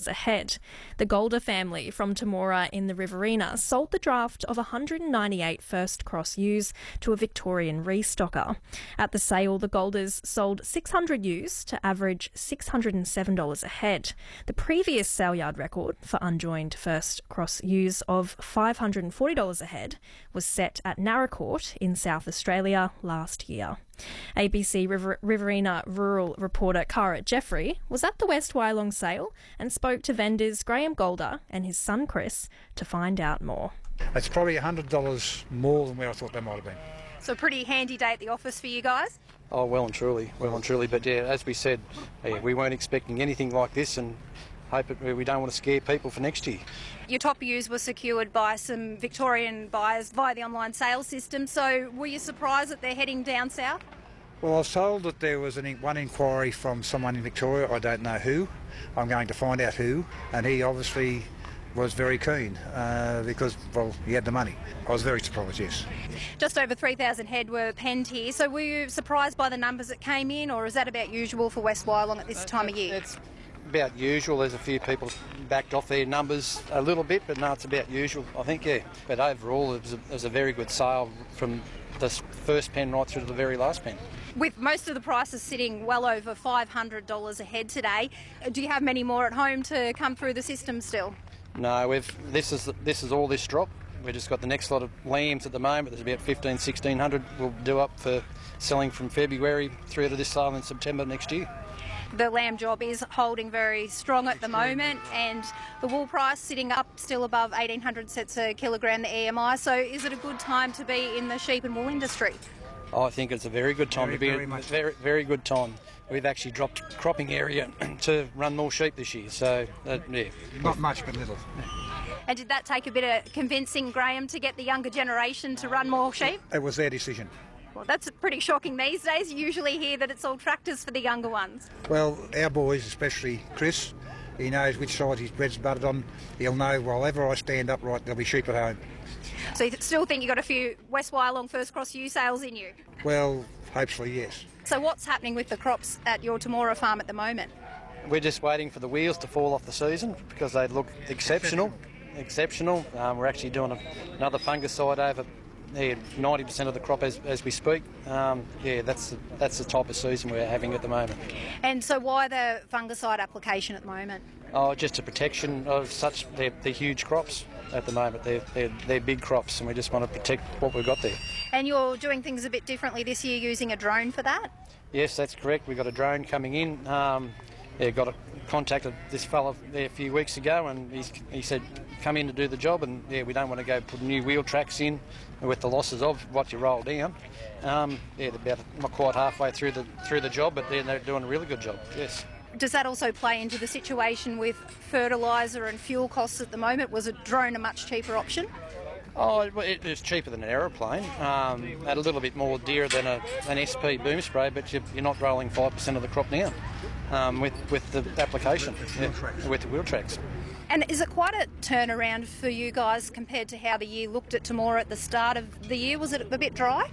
$100 a head. The Golder family from Temora in the Riverina sold the draft of 198 first cross ewes to a Victorian restocker. At the sale, the Golders sold 600 ewes to average $607 a head. The previous sale yard record for unjoined first cross ewes of $540 a head was set at Narracourt in South Australia last year. ABC Riverina rural reporter Cara Jeffrey was at the West Wyalong sale and spoke to vendors Graham Golder and his son Chris to find out more. It's probably $100 more than where I thought they might have been. So a pretty handy day at the office for you guys? Oh, well and truly. But yeah, as we said, we weren't expecting anything like this, and we don't want to scare people for next year. Your top ewes were secured by some Victorian buyers via the online sales system, so were you surprised that they're heading down south? Well, I was told that there was one inquiry from someone in Victoria, I don't know who. I'm going to find out who, and he obviously was very keen because, well, he had the money. I was very surprised, yes. Just over 3,000 head were penned here, so were you surprised by the numbers that came in, or is that about usual for West Wyalong at this time of year? It's about usual. There's a few people backed off their numbers a little bit, but no, it's about usual, I think, yeah. But overall, it was a very good sale from the first pen right through to the very last pen. With most of the prices sitting well over $500 a head today, do you have many more at home to come through the system still? No, this is all this drop. We've just got the next lot of lambs at the moment. There's about 1,1600 we'll do up for selling from February through to this sale in September next year. The lamb job is holding very strong at the moment, and the wool price sitting up still above 1,800 cents a kilogram, the EMI. So is it a good time to be in the sheep and wool industry? Oh, I think it's a very good time to be in. Very good time. We've actually dropped cropping area to run more sheep this year, so yeah. Not much, but little. And did that take a bit of convincing, Graham, to get the younger generation to run more sheep? It was their decision. Well, that's pretty shocking these days. You usually hear that it's all tractors for the younger ones. Well, our boys, especially Chris, he knows which side his bread's buttered on. He'll know, wherever I stand upright, there'll be sheep at home. So you still think you've got a few West Wyalong First Cross ewe sales in you? Well, hopefully, yes. So what's happening with the crops at your Temora farm at the moment? We're just waiting for the wheels to fall off the season because they look exceptional. We're actually doing another fungicide over 90% of the crop as we speak. That's the type of season we're having at the moment. And so why the fungicide application at the moment? Oh, just a protection of they're huge crops at the moment. They're big crops, and we just want to protect what we've got there. And you're doing things a bit differently this year, using a drone for that? Yes, that's correct. We've got a drone coming in. Contacted this fella there a few weeks ago, and he said, come in to do the job, and we don't want to go put new wheel tracks in with the losses of what you roll down. They're about not quite halfway through the job, but they're doing a really good job, yes. Does that also play into the situation with fertiliser and fuel costs at the moment? Was a drone a much cheaper option? Oh, it was cheaper than an aeroplane, at a little bit more dear than an SP boom spray, but you're not rolling 5% of the crop down with the application, with the wheel tracks. And is it quite a turnaround for you guys compared to how the year looked at Temora at the start of the year? Was it a bit dry?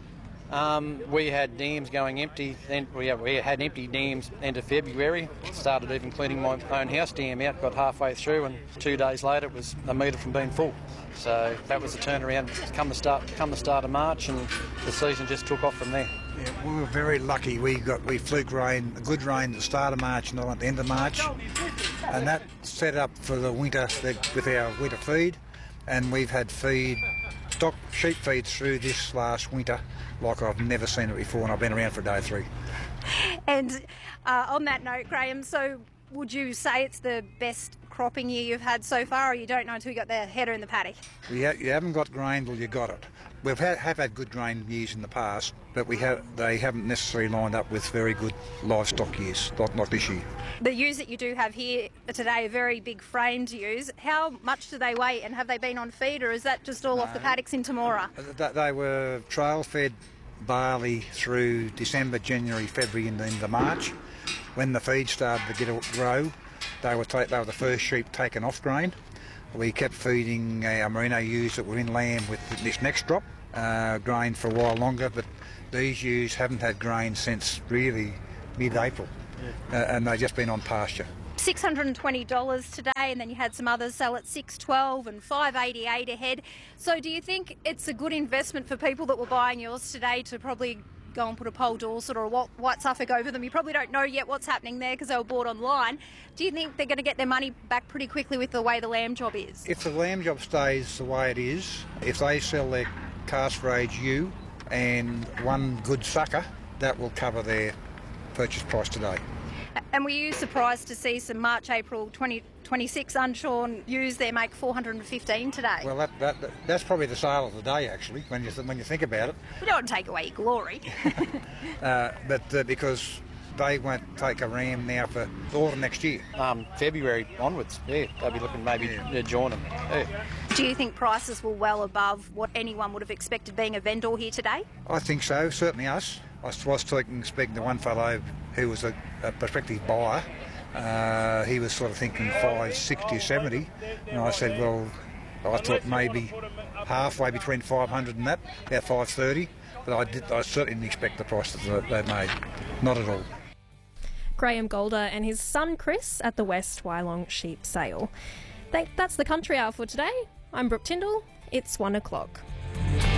We had dams going empty, and we had empty dams end of February. Started even cleaning my own house dam out, got halfway through, and 2 days later it was a metre from being full. So that was a turnaround come the start of March, and the season just took off from there. Yeah, we were very lucky. We fluke rain, a good rain at the start of March, not at the end of March, and that set up for the winter with our winter feed, and we've had stock sheep feed through this last winter like I've never seen it before, and I've been around for day 3. And on that note, Graham, so would you say it's the best cropping year you've had so far, or you don't know until you got the header in the paddock? You haven't got grain till you got it. We've have had good grain years in the past, but they haven't necessarily lined up with very good livestock years, like this year. The ewes that you do have here today are very big framed ewes. How much do they weigh, and have they been on feed, or is that just all off the paddocks in Temora? They were trail-fed barley through December, January, February and into March. When the feed started to grow, they were the first sheep taken off grain. We kept feeding our merino ewes that were in lamb with this next drop, grain for a while longer, but these ewes haven't had grain since really mid-April, and they've just been on pasture. $620 today, and then you had some others sell at $612 and $588 ahead. So do you think it's a good investment for people that were buying yours today to probably go and put a Pole Dorset or a White Suffolk over them? You probably don't know yet what's happening there because they were bought online. Do you think they're going to get their money back pretty quickly with the way the lamb job is? If the lamb job stays the way it is, if they sell their Castor Age ewe and one good sucker, that will cover their purchase price today. And were you surprised to see some March, April 2026 unshorn ewes there make $415 today? Well, that's probably the sale of the day, actually, when you think about it. We don't want to take away your glory. But because they won't take a ram now for autumn next year. February onwards, yeah, they'll be looking maybe to join them. Yeah. Do you think prices were well above what anyone would have expected being a vendor here today? I think so, certainly us. I was speaking to one fellow who was a prospective buyer. He was sort of thinking 560 or 70, and I said, well, I thought maybe halfway between 500 and that, about 530, but I certainly didn't expect the price that they made, not at all. Graham Golder and his son Chris at the West Wyalong Sheep Sale. That's the Country Hour for today. I'm Brooke Tyndall. It's 1 o'clock.